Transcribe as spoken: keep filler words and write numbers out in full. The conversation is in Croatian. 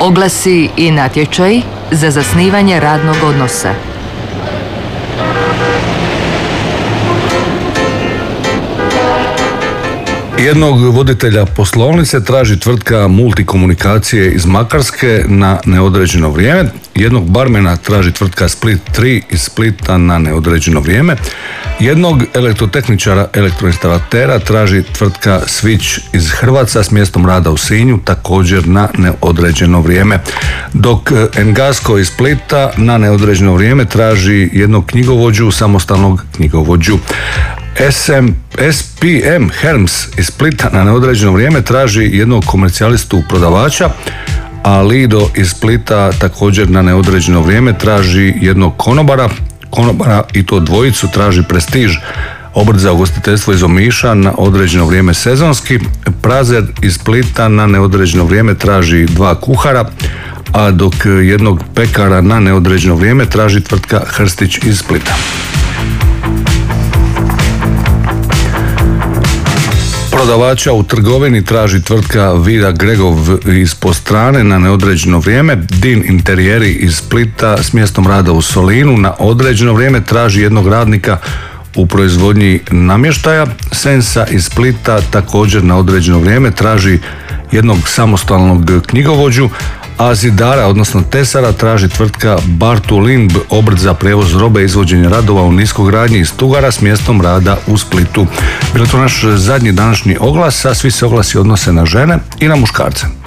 Oglasi i natječaj za zasnivanje radnog odnosa. Jednog voditelja poslovnice traži tvrtka Multikomunikacije iz Makarske na neodređeno vrijeme. Jednog barmena traži tvrtka Split tri iz Splita na neodređeno vrijeme. Jednog elektrotehničara, elektroinstalatera traži tvrtka Switch iz Hrvaca s mjestom rada u Sinju, također na neodređeno vrijeme. Dok Engasko iz Splita na neodređeno vrijeme traži jednog knjigovođu, samostalnog knjigovođu. S M, S P M Herms iz Splita na neodređeno vrijeme traži jednog komercijalistu prodavača, a Lido iz Splita također na neodređeno vrijeme traži jednog konobara, konobara i to dvojicu traži Prestiž, obrt za ugostiteljstvo iz Omiša na određeno vrijeme sezonski. Prazer iz Splita na neodređeno vrijeme traži dva kuhara, a dok jednog pekara na neodređeno vrijeme traži tvrtka Hrstić iz Splita. Prodavača u trgovini traži tvrtka Vida Gregov iz Postrane na neodređeno vrijeme. Din Interijeri iz Splita s mjestom rada u Solinu na određeno vrijeme traži jednog radnika u proizvodnji namještaja. Sensa iz Splita također na određeno vrijeme traži jednog samostalnog knjigovođu, a zidara, odnosno tesara, traži tvrtka Bartulimb, obrt za prevoz robe i izvođenje radova u niskogradnji iz Tugara s mjestom rada u Splitu. Bilo to naš zadnji današnji oglas, a svi se oglasi odnose na žene i na muškarce.